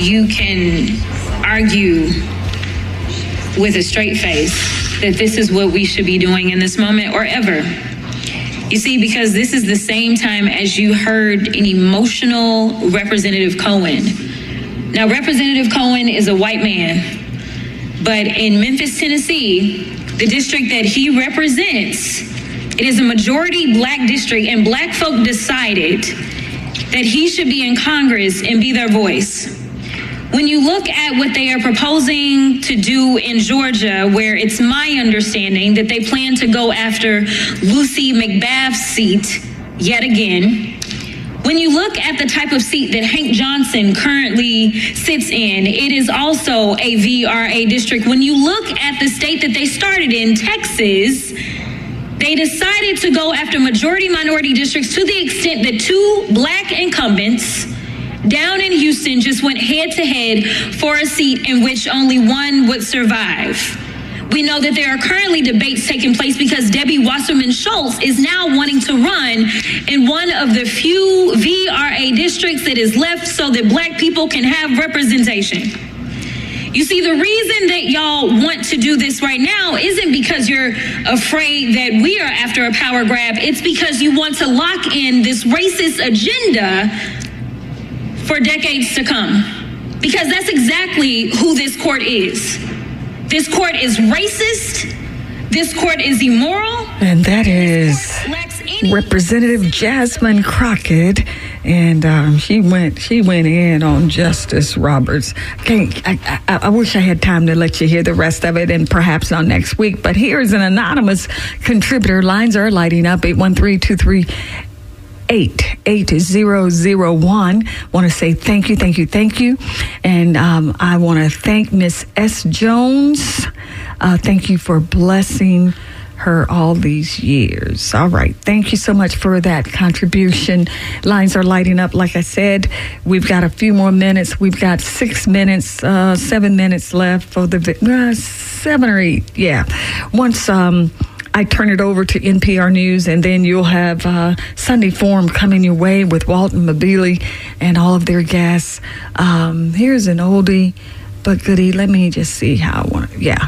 you can argue with a straight face that this is what we should be doing in this moment or ever. You see, because this is the same time as you heard an emotional Representative Cohen. Now, Representative Cohen is a white man, but in Memphis, Tennessee, the district that he represents, it is a majority black district, and black folk decided that he should be in Congress and be their voice. When you look at what they are proposing to do in Georgia, where it's my understanding that they plan to go after Lucy McBath's seat yet again, when you look at the type of seat that Hank Johnson currently sits in, it is also a VRA district. When you look at the state that they started in, Texas, they decided to go after majority minority districts to the extent that two black incumbents down in Houston just went head to head for a seat in which only one would survive. We know that there are currently debates taking place because Debbie Wasserman Schultz is now wanting to run in one of the few VRA districts that is left so that black people can have representation. You see, the reason that y'all want to do this right now isn't because you're afraid that we are after a power grab. It's because you want to lock in this racist agenda for decades to come. Because that's exactly who this court is. This court is racist. This court is immoral. And that is Representative Jasmine Crockett. And she went in on Justice Roberts. I wish I had time to let you hear the rest of it, and perhaps on next week. But here's an anonymous contributor. Lines are lighting up, 813-238-8001. Want to say thank you. And I want to thank Miss S. Jones. Thank you for blessing her all these years. All right. Thank you so much for that contribution. Lines are lighting up. Like I said, we've got a few more minutes. We've got 7 minutes left for the 7 or 8. Yeah. Once I turn it over to NPR News, and then you'll have Sunday Forum coming your way with Walton Mabili and all of their guests. Here's an oldie but goodie. Let me just see how I want it. Yeah.